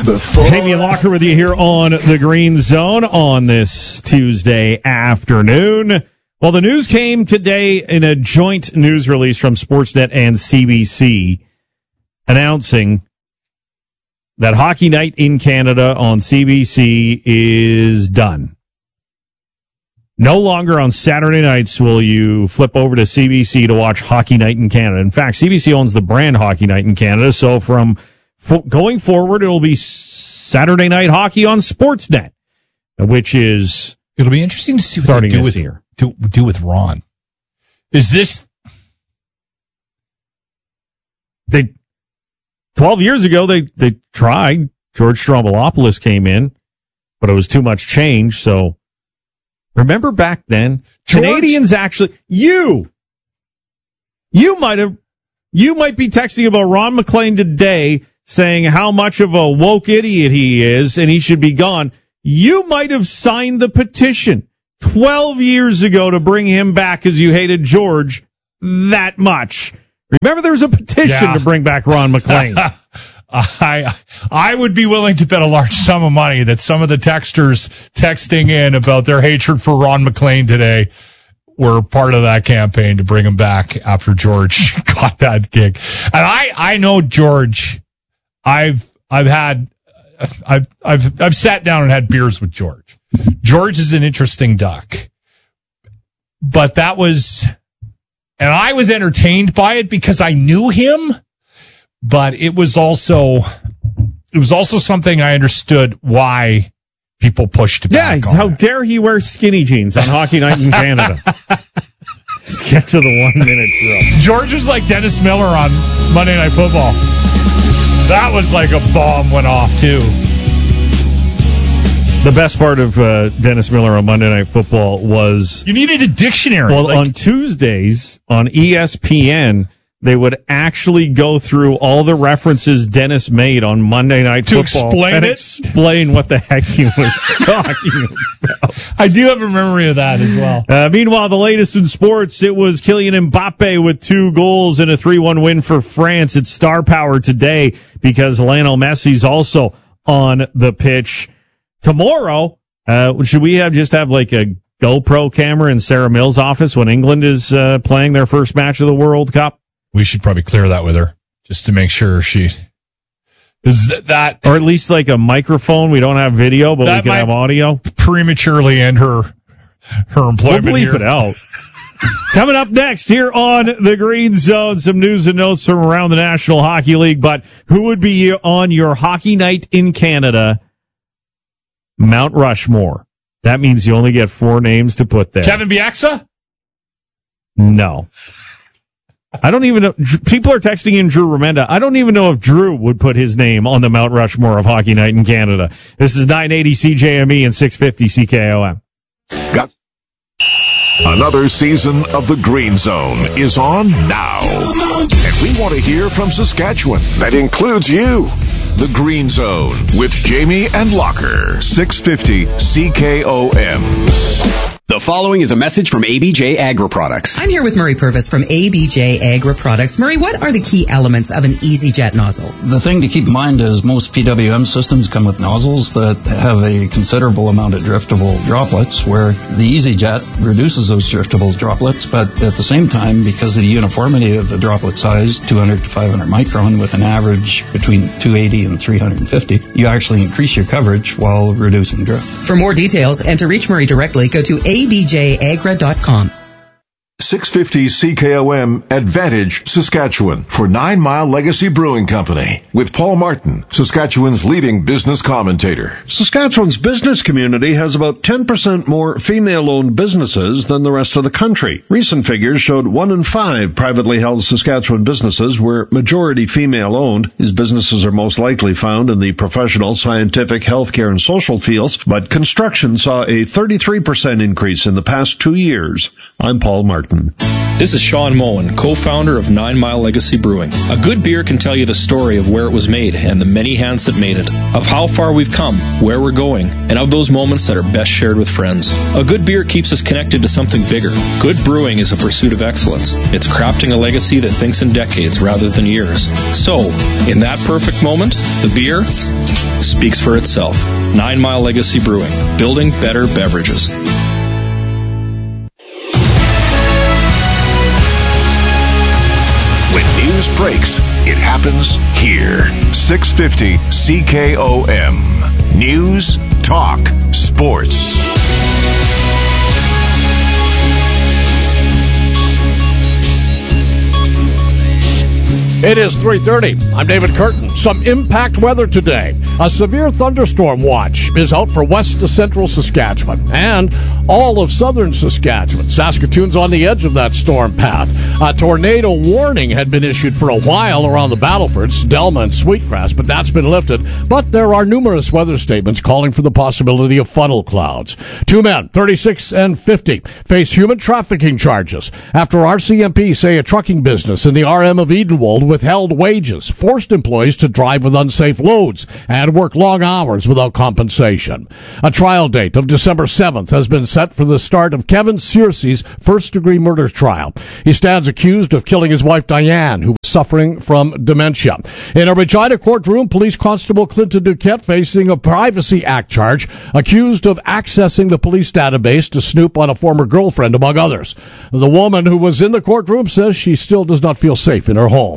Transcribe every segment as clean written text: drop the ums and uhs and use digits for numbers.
Jamie Locker with you here on the Green Zone on this Tuesday afternoon. Well, the news came today in a joint news release from Sportsnet and CBC announcing that Hockey Night in Canada on CBC is done. No longer on Saturday nights will you flip over to CBC to watch Hockey Night in Canada. In fact, CBC owns the brand Hockey Night in Canada, so from going forward, it will be Saturday Night Hockey on Sportsnet, which is it'll be interesting to see what they do with Ron. Is this 12 years ago they tried. George Stroumboulopoulos came in, but it was too much change. So remember back then, Canadians actually you might be texting about Ron MacLean today, saying how much of a woke idiot he is and he should be gone. You might have signed the petition 12 years ago to bring him back because you hated George that much. Remember, there was a petition to bring back Ron MacLean. I would be willing to bet a large sum of money that some of the texters texting in about their hatred for Ron MacLean today were part of that campaign to bring him back after George got that gig. And I know George. I've sat down and had beers with George. George is an interesting duck. But that was, and I was entertained by it because I knew him, but it was also something I understood why people pushed back on. How dare he wear skinny jeans on Hockey Night in Canada? Let's get to the 1 minute drill. George was like Dennis Miller on Monday Night Football. That was like a bomb went off, too. The best part of Dennis Miller on Monday Night Football was... You needed a dictionary. Well, on Tuesdays, on ESPN, they would actually go through all the references Dennis made on Monday Night Football and explain what the heck he was talking about. I do have a memory of that as well. Meanwhile, the latest in sports, it was Kylian Mbappe with 2 goals and a 3-1 win for France. It's star power today because Lionel Messi's also on the pitch. Tomorrow, should we just have like a GoPro camera in Sarah Mills' office when England is playing their first match of the World Cup? We should probably clear that with her just to make sure she is that, or at least like a microphone. We don't have video, but we can have audio. Prematurely end her employment. We'll bleep it out. Coming up next here on the Green Zone, some news and notes from around the National Hockey League. But who would be on your Hockey Night in Canada Mount Rushmore? That means you only get 4 names to put there. Kevin Bieksa? No. I don't even know. People are texting in Drew Remenda. I don't even know if Drew would put his name on the Mount Rushmore of Hockey Night in Canada. This is 980 CJME and 650 CKOM. Got another season of the Green Zone is on now. And we want to hear from Saskatchewan. That includes you. The Green Zone with Jamie and Locker. 650 CKOM. The following is a message from ABJ Agri Products. I'm here with Murray Purvis from ABJ Agri Products. Murray, what are the key elements of an EasyJet nozzle? The thing to keep in mind is most PWM systems come with nozzles that have a considerable amount of driftable droplets, where the EasyJet reduces those driftable droplets, but at the same time, because of the uniformity of the droplet size, 200 to 500 micron with an average between 280 and 350, you actually increase your coverage while reducing drift. For more details and to reach Murray directly, go to abjagra.com. 650 CKOM Advantage, Saskatchewan, for 9 Mile Legacy Brewing Company, with Paul Martin, Saskatchewan's leading business commentator. Saskatchewan's business community has about 10% more female-owned businesses than the rest of the country. Recent figures showed 1 in 5 privately held Saskatchewan businesses were majority female-owned. These businesses are most likely found in the professional, scientific, healthcare, and social fields, but construction saw a 33% increase in the past 2 years. I'm Paul Martin. Curtin. This is Sean Moen, co-founder of 9 Mile Legacy Brewing. A good beer can tell you the story of where it was made and the many hands that made it, of how far we've come, where we're going, and of those moments that are best shared with friends. A good beer keeps us connected to something bigger. Good brewing is a pursuit of excellence. It's crafting a legacy that thinks in decades rather than years. So, in that perfect moment, the beer speaks for itself. 9 Mile Legacy Brewing, building better beverages. When news breaks, it happens here. 650 CKOM. News, talk, sports. It is 3:30. I'm David Curtin. Some impact weather today. A severe thunderstorm watch is out for west to central Saskatchewan and all of southern Saskatchewan. Saskatoon's on the edge of that storm path. A tornado warning had been issued for a while around the Battlefords, Delma and Sweetgrass, but that's been lifted. But there are numerous weather statements calling for the possibility of funnel clouds. Two men, 36 and 50, face human trafficking charges after RCMP say a trucking business in the RM of Edenwold withheld wages, forced employees to drive with unsafe loads, and work long hours without compensation. A trial date of December 7th has been set for the start of Kevin Searcy's first-degree murder trial. He stands accused of killing his wife Diane, who was suffering from dementia. In a Regina courtroom, Police Constable Clinton Duquette facing a Privacy Act charge, accused of accessing the police database to snoop on a former girlfriend, among others. The woman who was in the courtroom says she still does not feel safe in her home.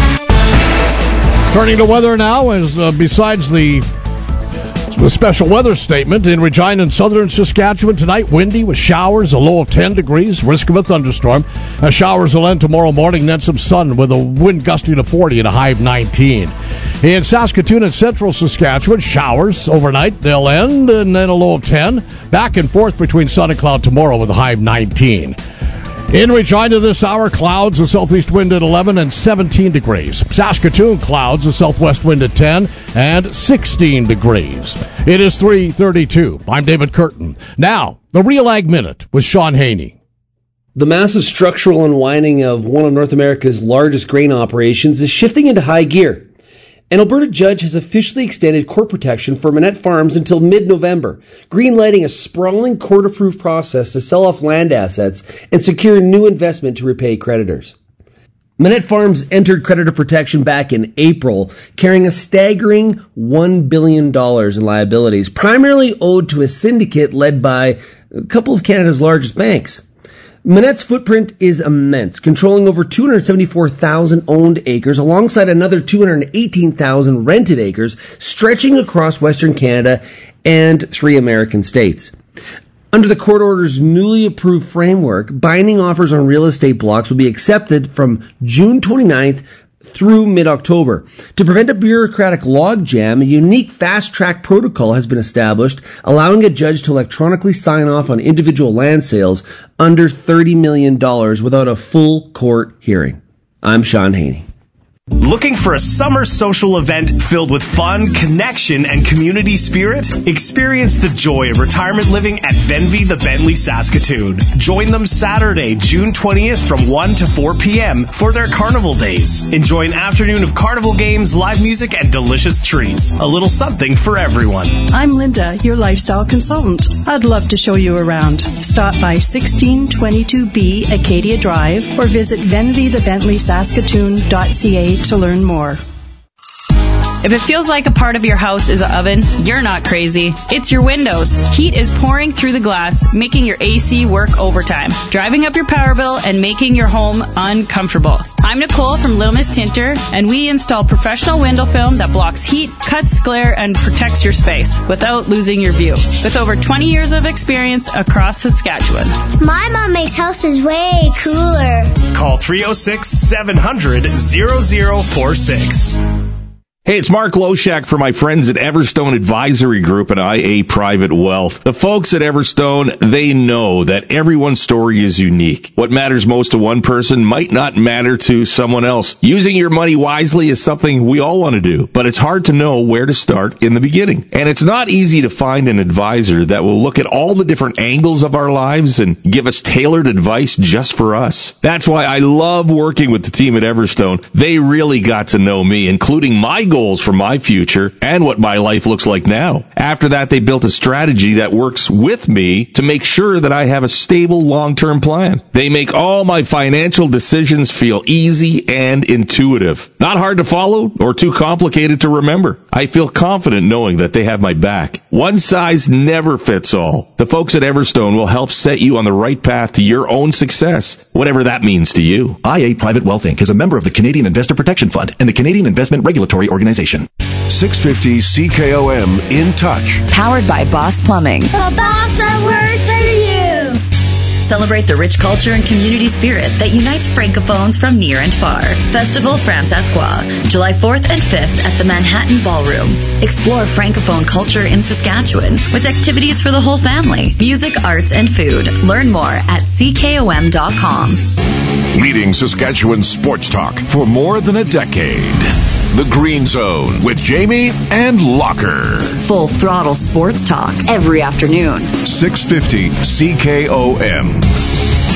Turning to weather now, as besides the special weather statement in Regina and southern Saskatchewan tonight, windy with showers, a low of 10 degrees, risk of a thunderstorm. Showers will end tomorrow morning, then some sun with a wind gusting to 40 and a high of 19. In Saskatoon and central Saskatchewan, showers overnight, they'll end, and then a low of 10. Back and forth between sun and cloud tomorrow with a high of 19. In Regina this hour, clouds, a southeast wind at 11 and 17 degrees. Saskatoon, clouds, a southwest wind at 10 and 16 degrees. It is 3:32. I'm David Curtin. Now, the Real Ag Minute with Sean Haney. The massive structural unwinding of one of North America's largest grain operations is shifting into high gear. An Alberta judge has officially extended court protection for Manette Farms until mid-November, greenlighting a sprawling court-approved process to sell off land assets and secure new investment to repay creditors. Manette Farms entered creditor protection back in April, carrying a staggering $1 billion in liabilities, primarily owed to a syndicate led by a couple of Canada's largest banks. Manette's footprint is immense, controlling over 274,000 owned acres alongside another 218,000 rented acres, stretching across Western Canada and 3 American states. Under the court order's newly approved framework, binding offers on real estate blocks will be accepted from June 29th through mid-October. To prevent a bureaucratic logjam, a unique fast-track protocol has been established, allowing a judge to electronically sign off on individual land sales under $30 million without a full court hearing. I'm Sean Haney. Looking for a summer social event filled with fun, connection, and community spirit? Experience the joy of retirement living at Venvy the Bentley Saskatoon. Join them Saturday, June 20th from 1 to 4 p.m. for their carnival days. Enjoy an afternoon of carnival games, live music, and delicious treats. A little something for everyone. I'm Linda, your lifestyle consultant. I'd love to show you around. Stop by 1622B Acadia Drive or visit venvythebentleyssaskatoon.ca to learn more. If it feels like a part of your house is an oven, you're not crazy. It's your windows. Heat is pouring through the glass, making your AC work overtime, driving up your power bill and making your home uncomfortable. I'm Nicole from Little Miss Tinter, and we install professional window film that blocks heat, cuts glare, and protects your space without losing your view. With over 20 years of experience across Saskatchewan. My mom makes houses way cooler. Call 306-700-0046. Hey, it's Mark Loshak for my friends at Everstone Advisory Group and IA Private Wealth. The folks at Everstone, they know that everyone's story is unique. What matters most to one person might not matter to someone else. Using your money wisely is something we all want to do, but it's hard to know where to start in the beginning. And it's not easy to find an advisor that will look at all the different angles of our lives and give us tailored advice just for us. That's why I love working with the team at Everstone. They really got to know me, including my goals for my future and what my life looks like now. After that, they built a strategy that works with me to make sure that I have a stable long-term plan. They make all my financial decisions feel easy and intuitive. Not hard to follow or too complicated to remember. I feel confident knowing that they have my back. One size never fits all. The folks at Everstone will help set you on the right path to your own success, whatever that means to you. IA Private Wealth Inc. is a member of the Canadian Investor Protection Fund and the Canadian Investment Regulatory Organization. 650 CKOM In Touch. Powered by Boss Plumbing. The boss that works for you. Celebrate the rich culture and community spirit that unites Francophones from near and far. Festival Francescois, July 4th and 5th at the Manhattan Ballroom. Explore Francophone culture in Saskatchewan with activities for the whole family, music, arts, and food. Learn more at ckom.com. Leading Saskatchewan sports talk for more than a decade. The Green Zone with Jamie and Locker. Full throttle sports talk every afternoon. 650 CKOM.